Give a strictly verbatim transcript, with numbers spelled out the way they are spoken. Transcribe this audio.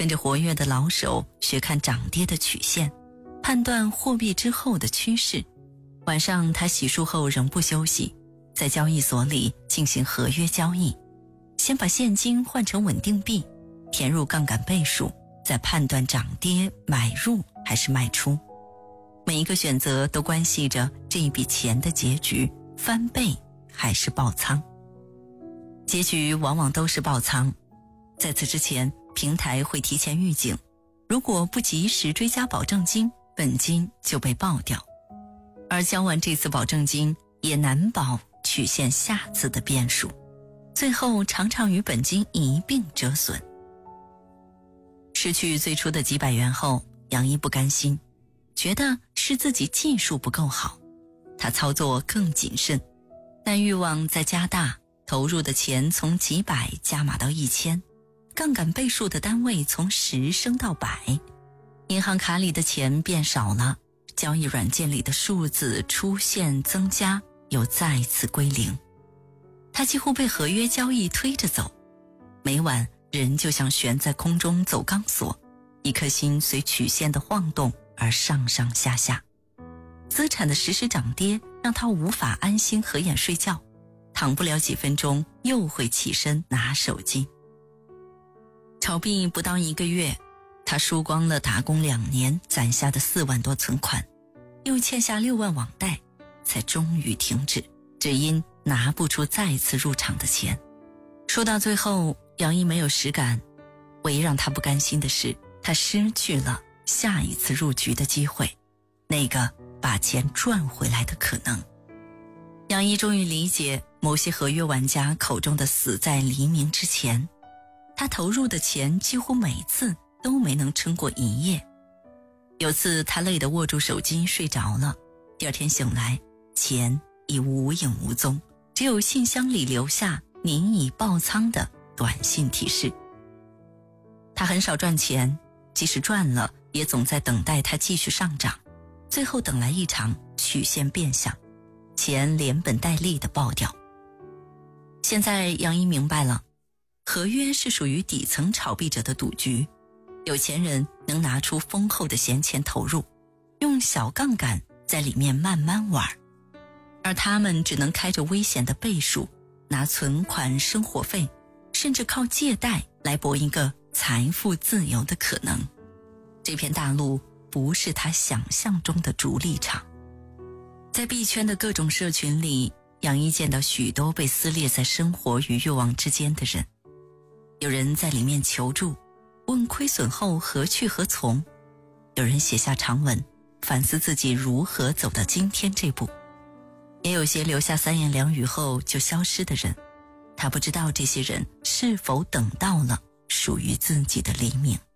跟着活跃的老手学看涨跌的曲线，判断货币之后的趋势。晚上他洗漱后仍不休息，在交易所里进行合约交易，先把现金换成稳定币，填入杠杆倍数，再判断涨跌买入还是卖出。每一个选择都关系着这一笔钱的结局，翻倍还是爆仓。结局往往都是爆仓。在此之前，平台会提前预警，如果不及时追加保证金，本金就被爆掉。而交完这次保证金，也难保曲线下次的变数，最后常常与本金一并折损。失去最初的几百元后，杨一不甘心，觉得是自己技术不够好，他操作更谨慎，但欲望在加大，投入的钱从几百加码到一千，杠杆倍数的单位从十升到百，银行卡里的钱变少了，交易软件里的数字出现增加，又再次归零。他几乎被合约交易推着走，每晚人就像悬在空中走钢索，一颗心随曲线的晃动而上上下下。资产的实时涨跌让他无法安心合眼睡觉，躺不了几分钟又会起身拿手机。炒币不到一个月，他输光了打工两年攒下的四万多存款，又欠下六万网贷，才终于停止，只因拿不出再次入场的钱。说到最后，杨一没有实感，唯一让他不甘心的是，他失去了下一次入局的机会，那个把钱赚回来的可能。杨一终于理解某些合约玩家口中的死在黎明之前，他投入的钱几乎每次都没能撑过一夜。有次他累得握住手机睡着了，第二天醒来，钱已无影无踪，只有信箱里留下您已爆仓的短信提示。他很少赚钱，即使赚了，也总在等待它继续上涨，最后等来一场曲线变相，钱连本带利的爆掉。现在杨一明白了，合约是属于底层炒币者的赌局，有钱人能拿出丰厚的闲钱投入，用小杠杆在里面慢慢玩，而他们只能开着危险的倍数，拿存款、生活费，甚至靠借贷来博一个财富自由的可能。这片大陆不是他想象中的逐利场。在币圈的各种社群里，杨一见到许多被撕裂在生活与欲望之间的人，有人在里面求助，问亏损后何去何从，有人写下长文反思自己如何走到今天这步，也有些留下三言两语后就消失的人，他不知道这些人是否等到了属于自己的黎明。